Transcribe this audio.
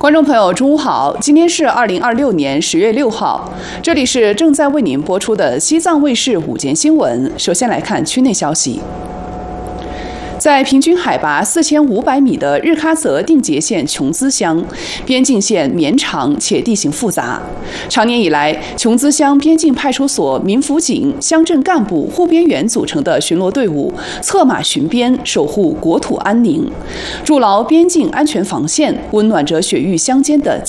观众朋友，中午好！今天是2026年10月6号，这里是正在为您播出的西藏卫视午间新闻。首先来看区内消息。在平均海拔4500米的日喀则定结县琼孜乡，边境线绵长且地形复杂。长年以来，琼孜乡边境派出所民辅警、乡镇干部、护边员组成的巡逻队伍策马巡边，守护国土安宁，筑牢边境安全防线，温暖着雪域乡间的